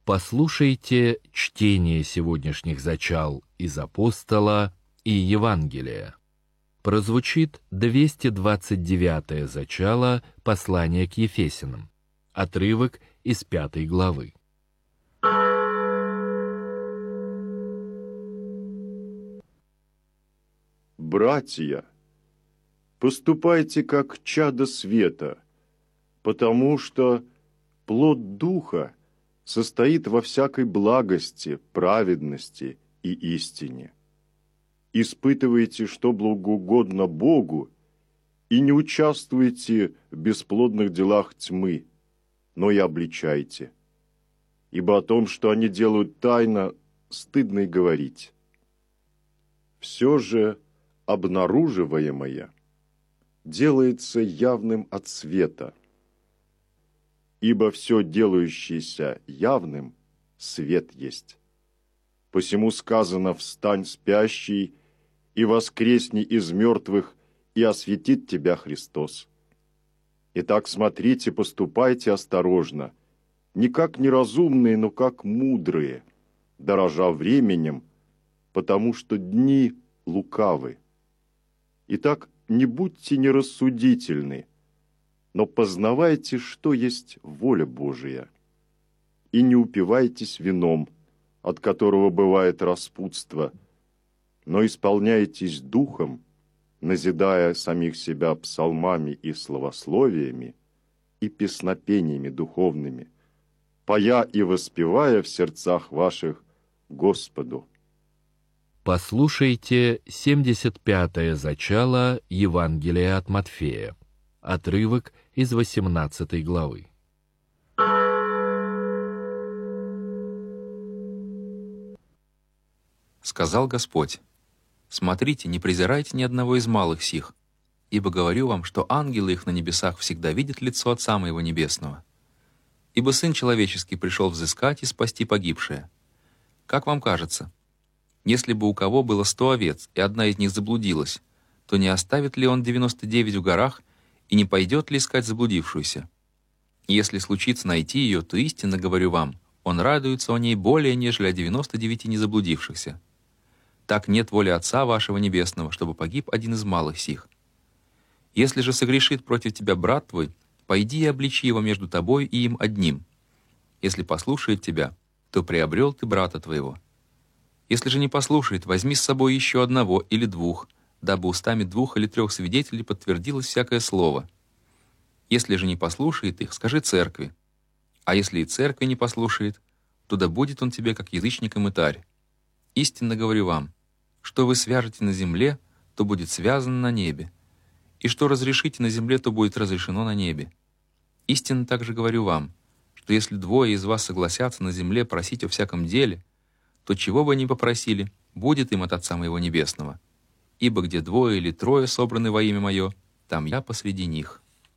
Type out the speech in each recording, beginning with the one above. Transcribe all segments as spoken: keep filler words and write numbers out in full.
Послушайте чтение сегодняшних зачал из Апостола и Евангелия. Прозвучит двести двадцать девятое зачало послания к Ефесянам, отрывок из пятой главы. Братья, поступайте как чадо света, потому что плод Духа состоит во всякой благости, праведности и истине. Испытывайте, что благоугодно Богу, и не участвуйте в бесплодных делах тьмы, но и обличайте. Ибо о том, что они делают тайно, стыдно и говорить. Все же обнаруживаемое делается явным от света, ибо все делающееся явным свет есть. Посему сказано: «Встань, спящий, и воскресни из мертвых, и осветит тебя Христос». Итак, смотрите, поступайте осторожно, не как неразумные, но как мудрые, дорожа временем, потому что дни лукавы. Итак, не будьте нерассудительны, но познавайте, что есть воля Божия, и не упивайтесь вином, от которого бывает распутство, но исполняйтесь духом, назидая самих себя псалмами и славословиями и песнопениями духовными, поя и воспевая в сердцах ваших Господу. Послушайте семьдесят пятое зачало Евангелия от Матфея, отрывок из восемнадцатой главы. Сказал Господь: «Смотрите, не презирайте ни одного из малых сих, ибо говорю вам, что ангелы их на небесах всегда видят лицо Отца Моего Небесного. Ибо Сын Человеческий пришел взыскать и спасти погибшее. Как вам кажется, если бы у кого было сто овец, и одна из них заблудилась, то не оставит ли он девяносто девять в горах и не пойдет ли искать заблудившуюся? И если случится найти ее, то истинно говорю вам, он радуется о ней более, нежели о девяноста девяти незаблудившихся. Так нет воли Отца вашего Небесного, чтобы погиб один из малых сих. Если же согрешит против тебя брат твой, пойди и обличи его между тобой и им одним. Если послушает тебя, то приобрел ты брата твоего. Если же не послушает, возьми с собой еще одного или двух, дабы устами двух или трех свидетелей подтвердилось всякое слово. Если же не послушает их, скажи церкви. А если и церкви не послушает, то да будет он тебе как язычник и мытарь. Истинно говорю вам, что вы свяжете на земле, то будет связано на небе, и что разрешите на земле, то будет разрешено на небе. Истинно также говорю вам, что если двое из вас согласятся на земле просить о всяком деле, то чего бы ни попросили, будет им от Отца Моего Небесного. Ибо где двое или трое собраны во имя Мое, там я посреди них».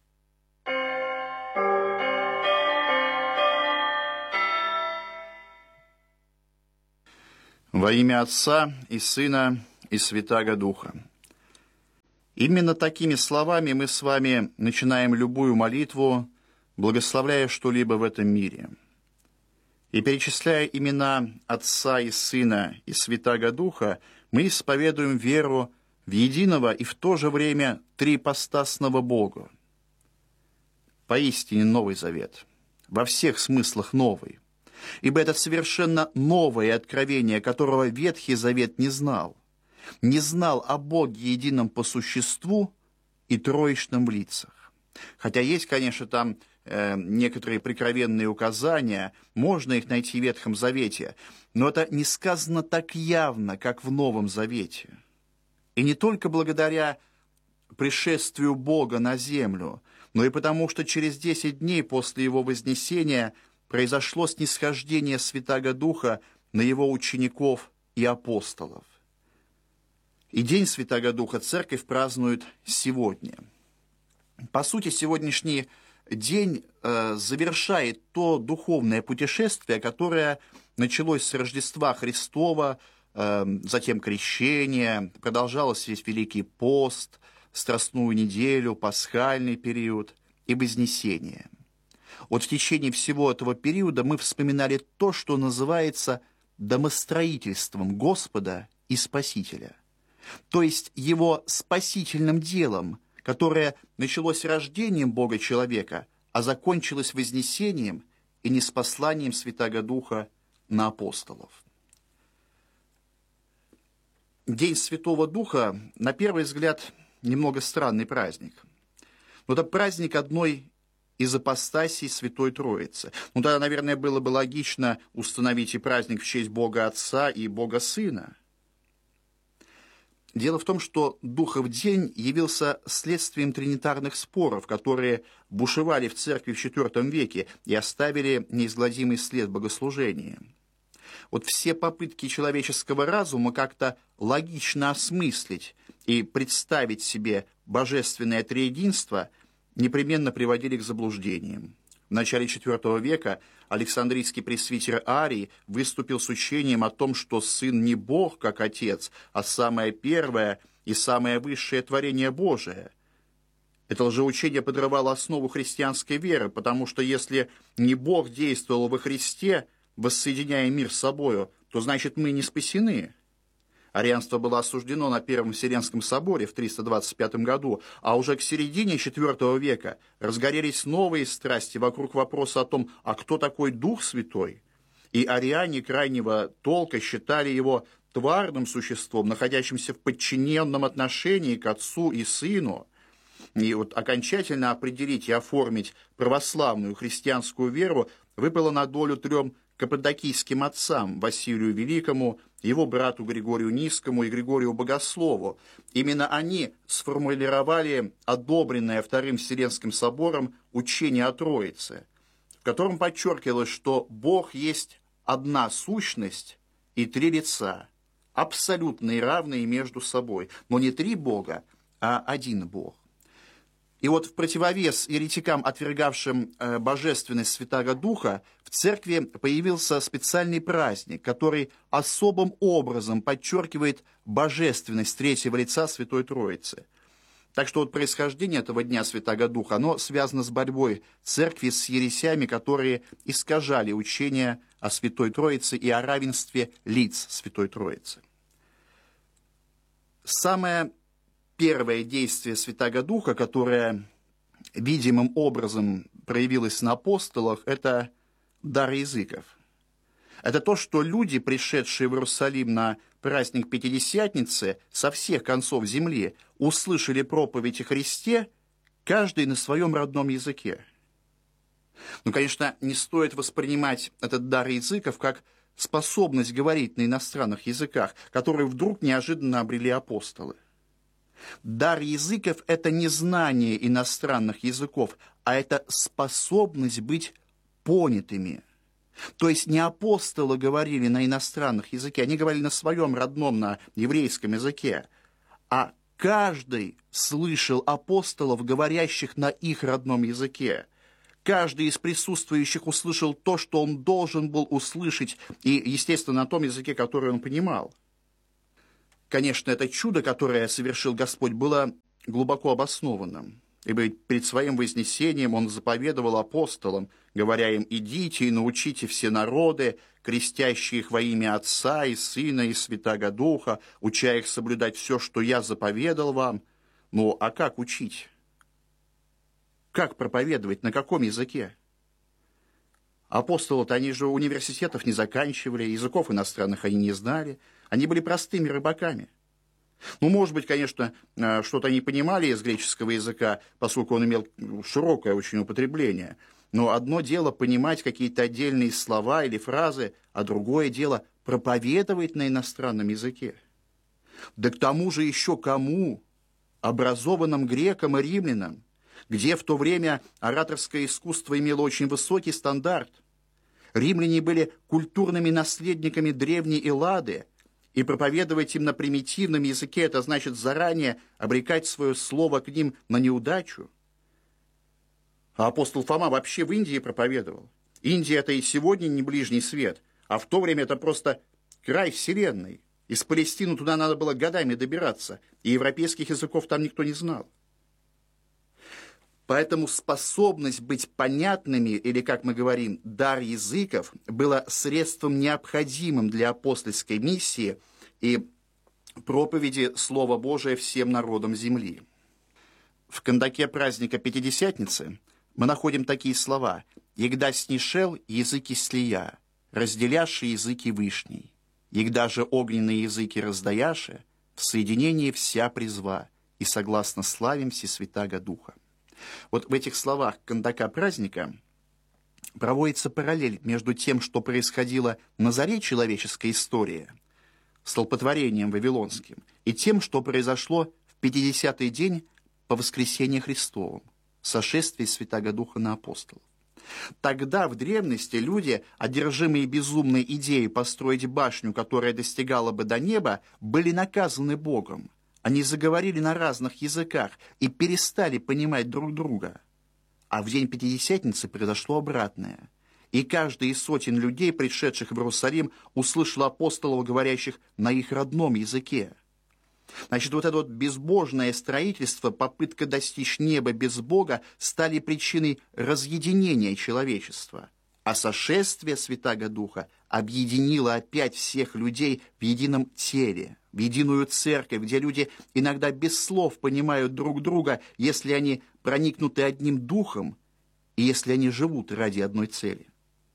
Во имя Отца и Сына и Святаго Духа. Именно такими словами мы с вами начинаем любую молитву, благословляя что-либо в этом мире. И перечисляя имена Отца и Сына и Святаго Духа, мы исповедуем веру в единого и в то же время триипостасного Бога. Поистине Новый Завет, во всех смыслах новый, ибо это совершенно новое откровение, которого Ветхий Завет не знал. Не знал о Боге едином по существу и троичном в лицах. Хотя есть, конечно, там э, некоторые прикровенные указания, можно их найти в Ветхом Завете, но это не сказано так явно, как в Новом Завете. И не только благодаря пришествию Бога на землю, но и потому, что через десять дней после Его вознесения произошло снисхождение Святаго Духа на Его учеников и апостолов. И День Святаго Духа Церковь празднует сегодня. По сути, сегодняшний день э, завершает то духовное путешествие, которое началось с Рождества Христова, э, затем крещение, продолжалось весь Великий пост, Страстную неделю, пасхальный период и Вознесение. Вот в течение всего этого периода мы вспоминали то, что называется домостроительством Господа и Спасителя, то есть Его спасительным делом, которое началось рождением Бога-человека, а закончилось вознесением и ниспосланием Святаго Духа на апостолов. День Святого Духа, на первый взгляд, немного странный праздник. Но это праздник одной из апостасий Святой Троицы. Ну, тогда, наверное, было бы логично установить и праздник в честь Бога Отца и Бога Сына. Дело в том, что Духов день явился следствием тринитарных споров, которые бушевали в церкви в четвёртом веке и оставили неизгладимый след в богослужении. Вот все попытки человеческого разума как-то логично осмыслить и представить себе божественное триединство непременно приводили к заблуждениям. В начале четвёртого века Александрийский пресвитер Арий выступил с учением о том, что Сын не Бог, как Отец, а самое первое и самое высшее творение Божие. Это лжеучение подрывало основу христианской веры, потому что если не Бог действовал во Христе, воссоединяя мир с собою, то значит мы не спасены. Арианство было осуждено на Первом Вселенском соборе в триста двадцать пятом году, а уже к середине четвёртого века разгорелись новые страсти вокруг вопроса о том, а кто такой Дух Святой. И ариане крайнего толка считали его тварным существом, находящимся в подчиненном отношении к Отцу и Сыну. И вот окончательно определить и оформить православную христианскую веру выпало на долю трем каппадокийским отцам: Василию Великому, его брату Григорию Низкому и Григорию Богослову. Именно они сформулировали одобренное Вторым Вселенским собором учение о Троице, в котором подчеркивалось, что Бог есть одна сущность и три лица, абсолютно равные между собой, но не три Бога, а один Бог. И вот в противовес еретикам, отвергавшим э, божественность Святаго Духа, в церкви появился специальный праздник, который особым образом подчеркивает божественность третьего лица Святой Троицы. Так что вот происхождение этого Дня Святаго Духа, оно связано с борьбой церкви с ересями, которые искажали учение о Святой Троице и о равенстве лиц Святой Троицы. Самое первое действие Святаго Духа, которое видимым образом проявилось на апостолах, это дар языков. Это то, что люди, пришедшие в Иерусалим на праздник Пятидесятницы со всех концов земли, услышали проповедь о Христе, каждый на своем родном языке. Ну, конечно, не стоит воспринимать этот дар языков как способность говорить на иностранных языках, которую вдруг неожиданно обрели апостолы. Дар языков – это не знание иностранных языков, а это способность быть понятыми. То есть не апостолы говорили на иностранных языке, они говорили на своем родном, на еврейском языке, а каждый слышал апостолов, говорящих на их родном языке. Каждый из присутствующих услышал то, что он должен был услышать, и, естественно, на том языке, который он понимал. Конечно, это чудо, которое совершил Господь, было глубоко обоснованным, ибо перед своим вознесением Он заповедовал апостолам, говоря им: «Идите и научите все народы, крестящие их во имя Отца и Сына и Святаго Духа, уча их соблюдать все, что я заповедал вам». Ну, а как учить? Как проповедовать? На каком языке? Апостолы-то, они же университетов не заканчивали, языков иностранных они не знали. Они были простыми рыбаками. Ну, может быть, конечно, что-то они понимали из греческого языка, поскольку он имел широкое очень употребление. Но одно дело понимать какие-то отдельные слова или фразы, а другое дело проповедовать на иностранном языке. Да к тому же еще кому? Образованным грекам и римлянам, где в то время ораторское искусство имело очень высокий стандарт. Римляне были культурными наследниками древней Эллады, и проповедовать им на примитивном языке – это значит заранее обрекать свое слово к ним на неудачу. А апостол Фома вообще в Индии проповедовал. Индия – это и сегодня не ближний свет, а в то время это просто край вселенной. Из Палестины туда надо было годами добираться, и европейских языков там никто не знал. Поэтому способность быть понятными, или, как мы говорим, дар языков, было средством необходимым для апостольской миссии и проповеди Слова Божия всем народам земли. В кандаке праздника Пятидесятницы мы находим такие слова: «Егда снишел языки слия, разделяши языки вышней, егда же огненные языки раздаяши, в соединении вся призва, и согласно славим Всесвятаго Духа». Вот в этих словах кандака праздника проводится параллель между тем, что происходило на заре человеческой истории, столпотворением вавилонским, и тем, что произошло в пятидесятый день по воскресении Христовом, сошествии Святаго Духа на апостолов. Тогда, в древности, люди, одержимые безумной идеей построить башню, которая достигала бы до неба, были наказаны Богом. Они заговорили на разных языках и перестали понимать друг друга. А в день Пятидесятницы произошло обратное. И каждый из сотен людей, пришедших в Иерусалим, услышал апостолов, говорящих на их родном языке. Значит, вот это вот безбожное строительство, попытка достичь неба без Бога стали причиной разъединения человечества. А сошествие Святаго Духа объединило опять всех людей в едином теле, в единую церковь, где люди иногда без слов понимают друг друга, если они проникнуты одним духом и если они живут ради одной цели.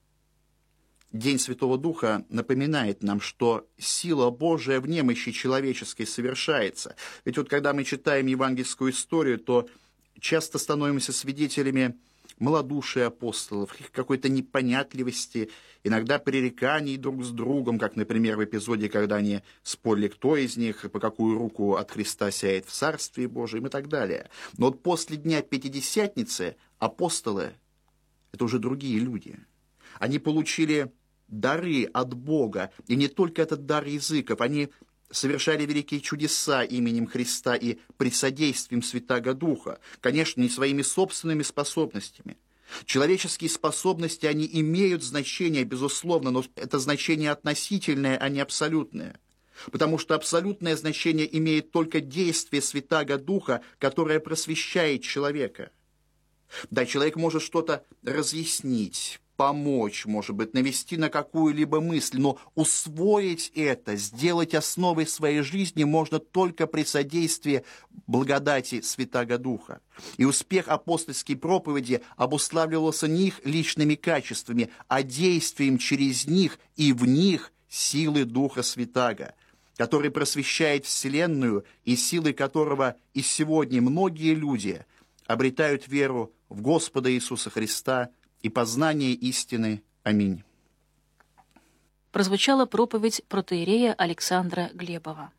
День Святого Духа напоминает нам, что сила Божия в немощи человеческой совершается. Ведь вот когда мы читаем евангельскую историю, то часто становимся свидетелями малодушия апостолов, их какой-то непонятливости, иногда пререканий друг с другом, как, например, в эпизоде, когда они спорили, кто из них, по какую руку от Христа сядет в Царстве Божьем и так далее. Но вот после Дня Пятидесятницы апостолы – это уже другие люди. Они получили дары от Бога, и не только этот дар языков, они совершали великие чудеса именем Христа и при содействии Святаго Духа, конечно, не своими собственными способностями. Человеческие способности, они имеют значение, безусловно, но это значение относительное, а не абсолютное. Потому что абсолютное значение имеет только действие Святаго Духа, которое просвещает человека. Да, человек может что-то разъяснить, помочь, может быть, навести на какую-либо мысль, но усвоить это, сделать основой своей жизни можно только при содействии благодати Святаго Духа. И успех апостольской проповеди обуславливался не их личными качествами, а действием через них и в них силы Духа Святаго, который просвещает Вселенную и силой которого и сегодня многие люди обретают веру в Господа Иисуса Христа и познание истины. Аминь. Прозвучала проповедь протоиерея Александра Глебова.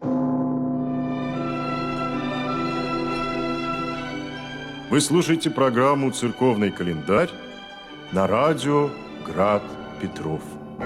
Вы слушаете программу «Церковный календарь» на радио «Град Петров».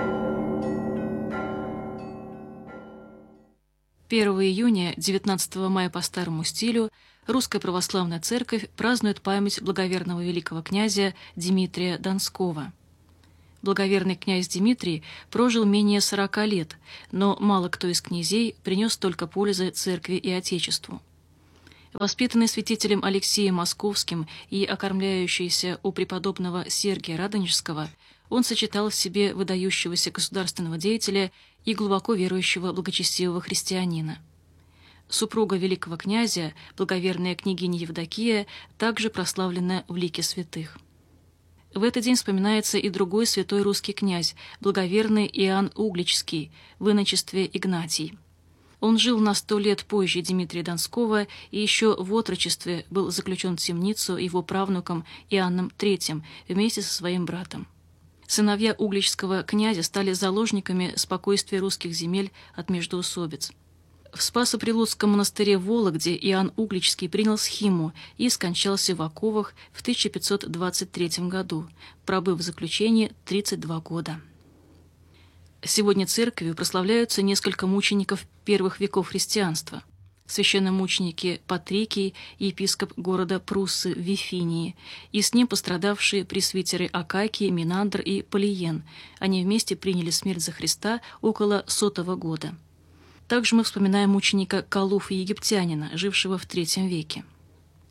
первого июня, девятнадцатого мая по старому стилю, Русская Православная Церковь празднует память благоверного великого князя Дмитрия Донского. Благоверный князь Дмитрий прожил менее сорока лет, но мало кто из князей принес столько пользы церкви и Отечеству. Воспитанный святителем Алексеем Московским и окормляющийся у преподобного Сергия Радонежского, он сочетал в себе выдающегося государственного деятеля и глубоко верующего благочестивого христианина. Супруга великого князя, благоверная княгиня Евдокия, также прославлена в лике святых. В этот день вспоминается и другой святой русский князь, благоверный Иоанн Угличский, в иночестве Игнатий. Он жил на сто лет позже Дмитрия Донского и еще в отрочестве был заключен в темницу его правнуком Иоанном Третьим вместе со своим братом. Сыновья угличского князя стали заложниками спокойствия русских земель от междоусобиц. В Спасо-Прилуцком монастыре в Вологде Иоанн Угличский принял схиму и скончался в оковах в тысяча пятьсот двадцать третьем году, пробыв в заключении тридцать два года. Сегодня церковью прославляются несколько мучеников первых веков христианства. Священномученики Патрикий, епископ города Пруссы в Вифинии, и с ним пострадавшие пресвитеры Акакий, Минандр и Полиен. Они вместе приняли смерть за Христа около сотого года. Также мы вспоминаем мученика Калуфа египтянина, жившего в третьем веке.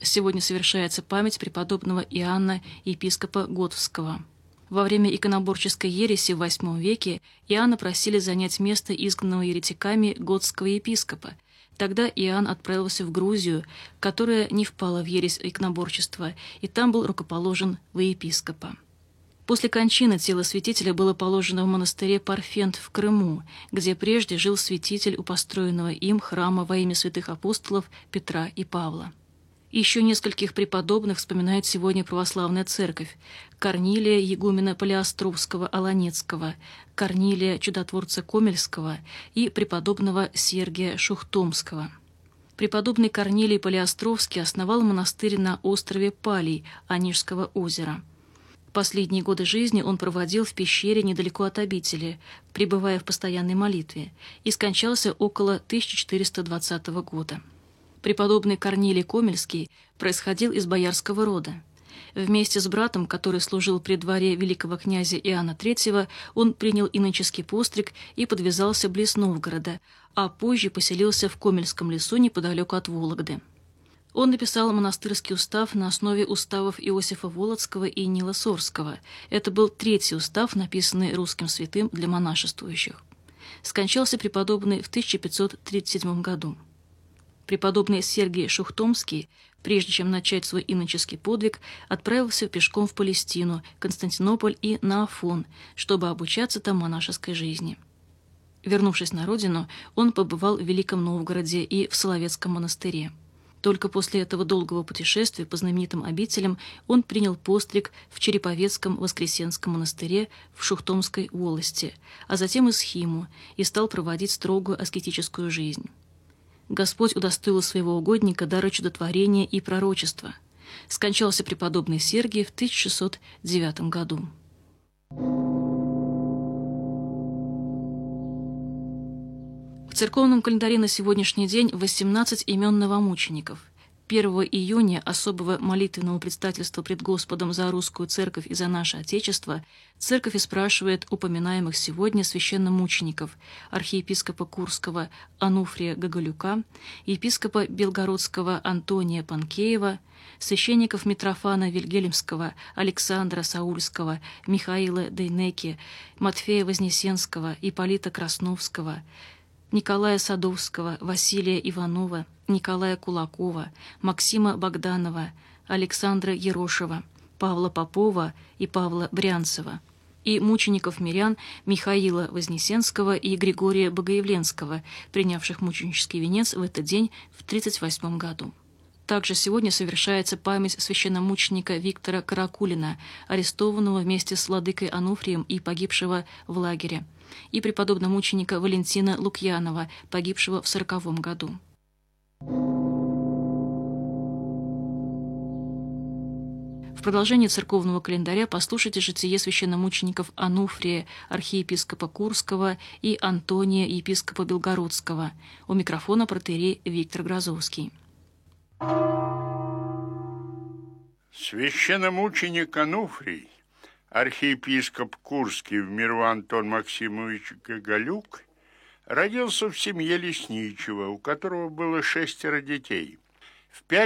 Сегодня совершается память преподобного Иоанна, епископа Готовского. Во время иконоборческой ереси в восьмом веке Иоанна просили занять место изгнанного еретиками готского епископа. Тогда Иоанн отправился в Грузию, которая не впала в ересь иконоборчества, и там был рукоположен во епископа. После кончины тело святителя было положено в монастыре Парфент в Крыму, где прежде жил святитель у построенного им храма во имя святых апостолов Петра и Павла. Еще нескольких преподобных вспоминает сегодня православная церковь: Корнилия Егумена Полиостровского-Аланецкого, Корнилия Чудотворца Комельского и преподобного Сергия Шухтомского. Преподобный Корнилий Полиостровский основал монастырь на острове Палий Онежского озера. Последние годы жизни он проводил в пещере недалеко от обители, пребывая в постоянной молитве, и скончался около тысяча четыреста двадцатого года. Преподобный Корнилий Комельский происходил из боярского рода. Вместе с братом, который служил при дворе великого князя Иоанна третьего, он принял иноческий постриг и подвязался близ Новгорода, а позже поселился в Комельском лесу неподалеку от Вологды. Он написал монастырский устав на основе уставов Иосифа Волоцкого и Нила Сорского. Это был третий устав, написанный русским святым для монашествующих. Скончался преподобный в тысяча пятьсот тридцать седьмом году. Преподобный Сергий Шухтомский, прежде чем начать свой иноческий подвиг, отправился пешком в Палестину, Константинополь и на Афон, чтобы обучаться там монашеской жизни. Вернувшись на родину, он побывал в Великом Новгороде и в Соловецком монастыре. Только после этого долгого путешествия по знаменитым обителям он принял постриг в Череповецком Воскресенском монастыре в Шухтомской волости, а затем и схиму, и стал проводить строгую аскетическую жизнь. Господь удостоил своего угодника дара чудотворения и пророчества. Скончался преподобный Сергий в тысяча шестьсот девятом году. В церковном календаре на сегодняшний день восемнадцать имен новомучеников. первого июня особого молитвенного предстательства пред Господом за русскую церковь и за наше Отечество церковь испрашивает упоминаемых сегодня священномучеников: архиепископа Курского Ануфрия Гоголюка, епископа Белгородского Антония Панкеева, священников Митрофана Вильгельмского, Александра Саульского, Михаила Дейнеки, Матфея Вознесенского, Ипполита Красновского, Николая Садовского, Василия Иванова, Николая Кулакова, Максима Богданова, Александра Ерошева, Павла Попова и Павла Брянцева, и мучеников-мирян Михаила Вознесенского и Григория Богоявленского, принявших мученический венец в этот день в тридцать восьмом году. Также сегодня совершается память священномученика Виктора Каракулина, арестованного вместе с владыкой Ануфрием и погибшего в лагере, и преподобномученика Валентина Лукьянова, погибшего в сороковом году. В продолжении церковного календаря послушайте житие священномучеников Ануфрия, архиепископа Курского, и Антония, епископа Белгородского. У микрофона протоиерей Виктор Грозовский. Священномученик Ануфрий, архиепископ Курский в миру Антон Максимович Гоголюк, родился в семье лесничего, у которого было шестеро детей. В пять